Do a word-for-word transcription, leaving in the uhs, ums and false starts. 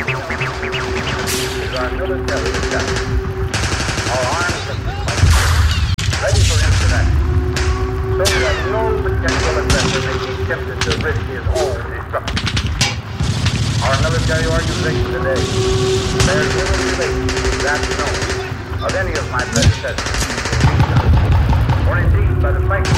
is our military assessment. Our armed systems ready for instant action, so that no potential aggressor may be tempted to risk his own destruction. Our military organization today bears little relation to that known of any of my predecessors, or indeed by the fact